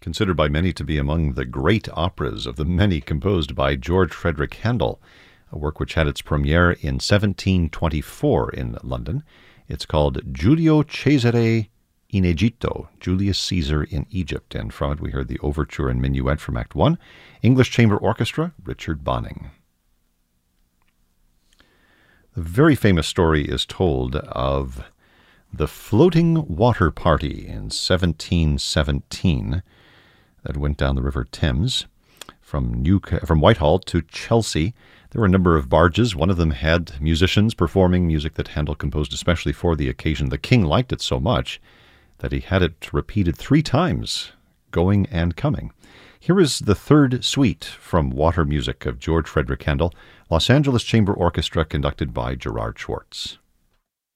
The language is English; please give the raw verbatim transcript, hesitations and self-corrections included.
considered by many to be among the great operas of the many composed by George Frederick Handel, a work which had its premiere in seventeen twenty-four in London. It's called Giulio Cesare in Egitto, Julius Caesar in Egypt, and from it we heard the overture and minuet from Act One. English Chamber Orchestra, Richard Bonning. The very famous story is told of the floating water party in seventeen seventeen that went down the River Thames from New from Whitehall to Chelsea. There were a number of barges. One of them had musicians performing music that Handel composed especially for the occasion. The king liked it so much that he had it repeated three times, going and coming. Here is the third suite from Water Music of George Frederick Handel, Los Angeles Chamber Orchestra, conducted by Gerard Schwartz.